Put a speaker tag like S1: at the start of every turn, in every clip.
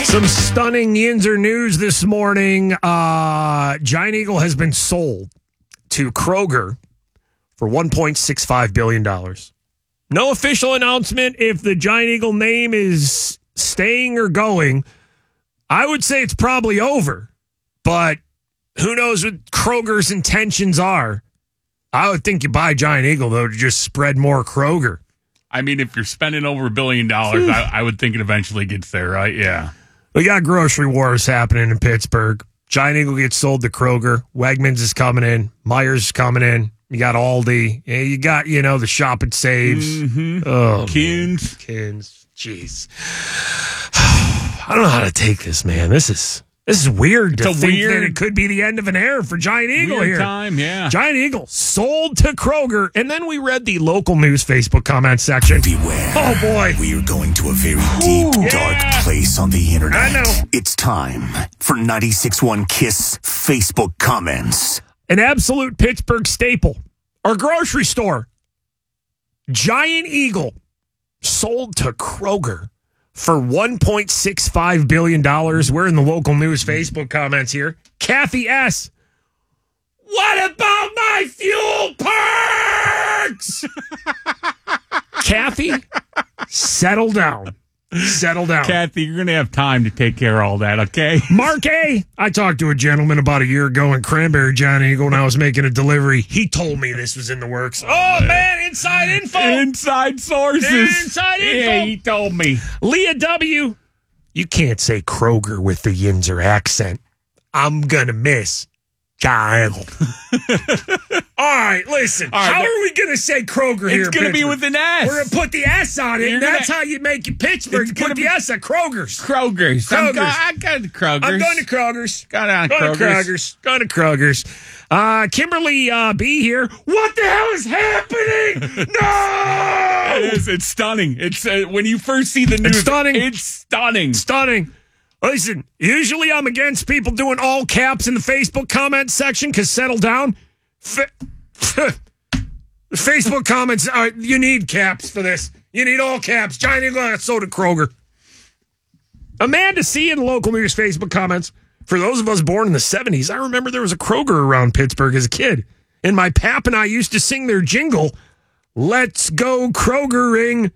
S1: Some stunning Yinzer news this morning. Giant Eagle has been sold to Kroger for $1.65 billion. No official announcement if the Giant Eagle name is staying or going. I would say it's probably over, but who knows what Kroger's intentions are. I would think you buy Giant Eagle, though, to just spread more Kroger.
S2: I mean, if you're spending over $1 billion, I would think it eventually gets there, right? Yeah.
S1: We got grocery wars happening in Pittsburgh. Giant Eagle gets sold to Kroger. Wegmans is coming in. Myers is coming in. You got Aldi. You got, the Shop and Saves.
S2: Mm-hmm.
S1: Oh,
S2: Kins.
S1: Jeez. I don't know how to take this, man. This is weird to think that it could be the end of an era for Giant Eagle
S2: weird
S1: here.
S2: Time, yeah.
S1: Giant Eagle sold to Kroger, and then we read the local news Facebook comment section.
S3: Beware.
S1: Oh, boy.
S3: We are going to a very deep, dark place on the internet.
S1: I know.
S3: It's time for 96.1 KISS Facebook comments.
S1: An absolute Pittsburgh staple. Our grocery store. Giant Eagle sold to Kroger for $1.65 billion. We're in the local news Facebook comments here. Kathy S. What about my fuel perks? Kathy, settle down. Settle down.
S2: Kathy, you're going to have time to take care of all that, okay?
S1: Mark A. I talked to a gentleman about a year ago in Cranberry, Giant Eagle, and I was making a delivery. He told me this was in the works. Oh, man, inside info.
S2: Inside sources.
S1: Inside info.
S2: Yeah, he told me.
S1: Leah W. You can't say Kroger with the Yinzer accent. I'm going to miss Giant Eagle. All right, listen. All right, how are we going to say Kroger here?
S2: It's going to be with an S.
S1: We're going to put the S on it, and that's how you make it Pittsburgh. You put the S on Kroger's.
S2: Kroger's. I got the Kroger's.
S1: I'm going to Kroger's.
S2: Going to
S1: Kroger's. Kimberly B here. What the hell is happening? No!
S2: It's stunning. It's when you first see the news.
S1: It's stunning. Listen, usually I'm against people doing all caps in the Facebook comment section because settle down. Facebook comments, you need caps for this. You need all caps. Giant Eagle got sold to Kroger. Amanda C. in the local news Facebook comments. For those of us born in the 70s, I remember there was a Kroger around Pittsburgh as a kid. And my pap and I used to sing their jingle, "Let's go Krogering."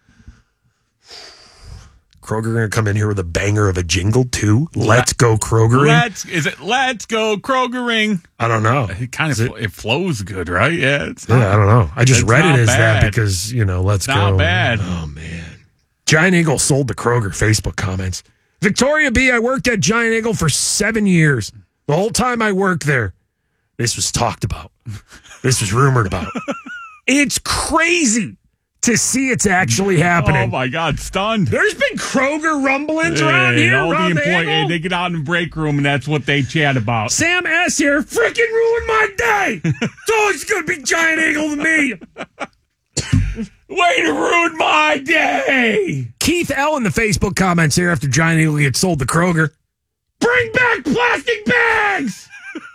S1: Kroger going to come in here with a banger of a jingle, too? Let's go Krogering?
S2: Let's go Krogering?
S1: I don't know.
S2: It kind of it flows good, right? Yeah.
S1: I don't know. I just read it as that because, let's go.
S2: Not bad.
S1: Oh, man. Giant Eagle sold to Kroger. Facebook comments. Victoria B., I worked at Giant Eagle for 7 years. The whole time I worked there, this was talked about. This was rumored about. It's crazy to see it's actually happening.
S2: Oh, my God. Stunned.
S1: There's been Kroger rumblings around here.
S2: All the employees, they get out in the break room, and that's what they chat about.
S1: Sam S. here. Freaking ruined my day. It's always going to be Giant Eagle to me.
S2: Way to ruin my day.
S1: Keith L. in the Facebook comments here after Giant Eagle gets sold to Kroger. Bring back plastic bags.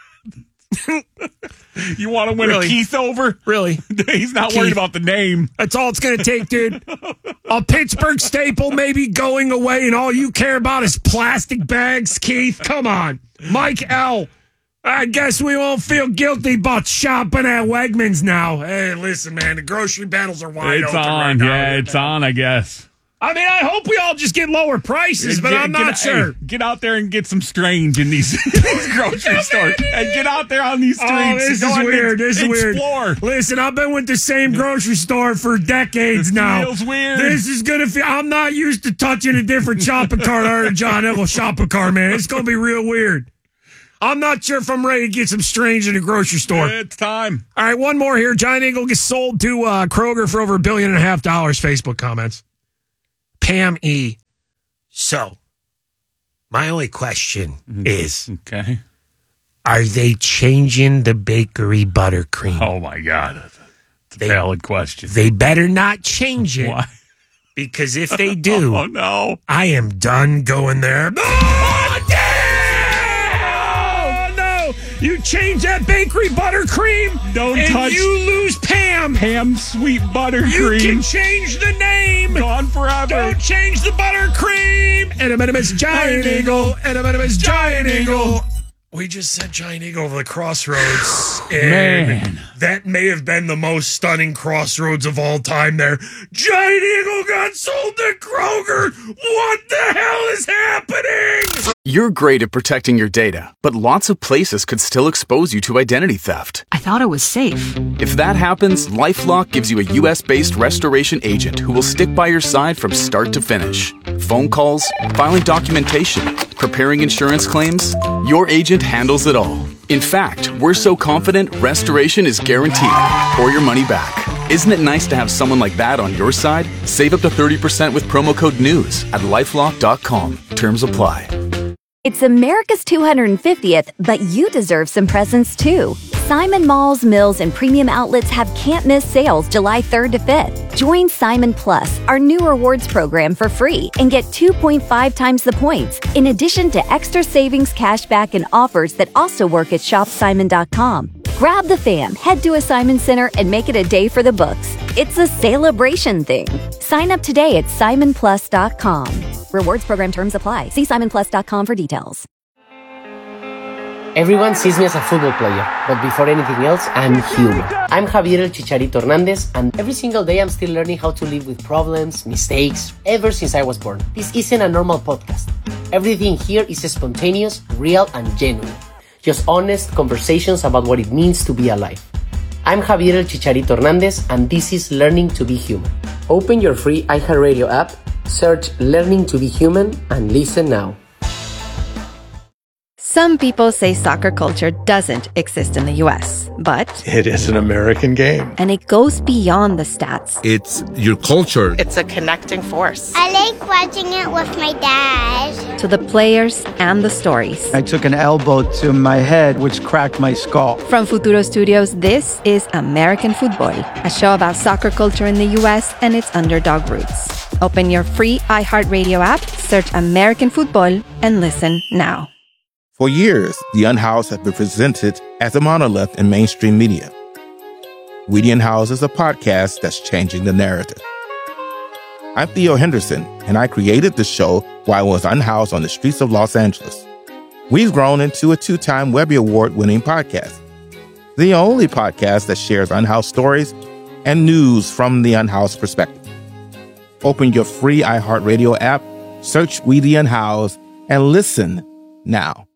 S2: You want to win a Keith over?
S1: Really?
S2: He's not worried about the name.
S1: That's all it's going to take, dude. A Pittsburgh staple maybe going away, and all you care about is plastic bags, Keith. Come on. Mike L. I guess we won't feel guilty about shopping at Wegmans now. Hey, listen, man, the grocery battles are wide open right now.
S2: Yeah, it's on, I guess.
S1: I mean, I hope we all just get lower prices, but I'm not sure.
S2: Get out there and get some strange in these grocery stores. And get out there on these streets.
S1: Oh, this is weird. This is weird. Listen, I've been with the same grocery store for decades now.
S2: Feels weird.
S1: This is going to feel... I'm not used to touching a different shopping cart or a John Eagle shopping cart, man. It's going to be real weird. I'm not sure if I'm ready to get some strange in the grocery store.
S2: It's time.
S1: All right, one more here. Giant Eagle gets sold to Kroger for over $1.5 billion. Facebook comments. Pam E. So, my only question is,
S2: okay,
S1: are they changing the bakery buttercream?
S2: Oh, my God. It's a valid question.
S1: They better not change it.
S2: Why?
S1: Because if they do,
S2: oh, no.
S1: I am done going there. Oh, no! You change that bakery buttercream,
S2: Don't
S1: and
S2: touch
S1: you lose Pam.
S2: Pam's sweet buttercream.
S1: You can change the name, buttercream.
S2: Gone forever.
S1: Don't change the buttercream. And a Miss Giant Eagle. And a Miss Giant Eagle. We just said Giant Eagle over the crossroads. And
S2: Man.
S1: that may have been the most stunning crossroads of all time there. Giant Eagle got sold to Kroger. What the hell is happening?
S4: You're great at protecting your data, but lots of places could still expose you to identity theft.
S5: I thought it was safe.
S4: If that happens, LifeLock gives you a U.S.-based restoration agent who will stick by your side from start to finish. Phone calls, filing documentation, preparing insurance claims, your agent handles it all. In fact, we're so confident restoration is guaranteed or your money back. Isn't it nice to have someone like that on your side? Save up to 30% with promo code NEWS at LifeLock.com. Terms apply.
S6: It's America's 250th, but you deserve some presents too. Simon Malls, Mills, and Premium Outlets have can't-miss sales July 3rd to 5th. Join Simon Plus, our new rewards program, for free and get 2.5 times the points, in addition to extra savings, cashback, and offers that also work at shopsimon.com. Grab the fam, head to a Simon Center, and make it a day for the books. It's a celebration thing. Sign up today at simonplus.com. Rewards program terms apply. See simonplus.com for details.
S7: Everyone sees me as a football player, but before anything else, I'm human. I'm Javier El Chicharito Hernandez, and every single day I'm still learning how to live with problems, mistakes, ever since I was born. This isn't a normal podcast. Everything here is spontaneous, real, and genuine. Just honest conversations about what it means to be alive. I'm Javier El Chicharito Hernandez, and this is Learning to be Human. Open your free iHeartRadio app, search Learning to be Human, and listen now.
S8: Some people say soccer culture doesn't exist in the U.S., but
S9: it is an American game.
S8: And it goes beyond the stats.
S9: It's your culture.
S10: It's a connecting force.
S11: I like watching it with my dad.
S8: To the players and the stories.
S12: I took an elbow to my head, which cracked my skull.
S8: From Futuro Studios, this is American Football, a show about soccer culture in the U.S. and its underdog roots. Open your free iHeartRadio app, search American Football, and listen now.
S13: For years, The Unhoused has been presented as a monolith in mainstream media. We the Unhoused is a podcast that's changing the narrative. I'm Theo Henderson, and I created the show while I was unhoused on the streets of Los Angeles. We've grown into a 2-time Webby Award-winning podcast. The only podcast that shares unhoused stories and news from the unhoused perspective. Open your free iHeartRadio app, search We the Unhoused, and listen now.